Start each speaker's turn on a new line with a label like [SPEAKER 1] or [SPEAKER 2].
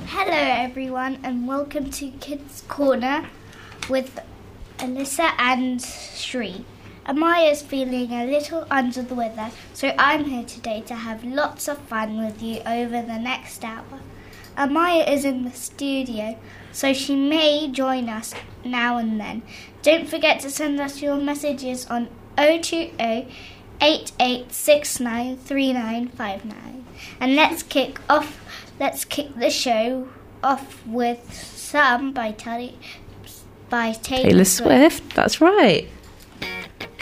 [SPEAKER 1] Hello everyone and welcome to Kids Corner with Alyssa and Shree. Amaya's feeling a little under the weather, so I'm here today to have lots of fun with you over the next hour. Amaya is in the studio, so she may join us now and then. Don't forget to send us your messages on 020 8869 3959. And let's kick the show off with some by Taylor Swift.
[SPEAKER 2] That's right.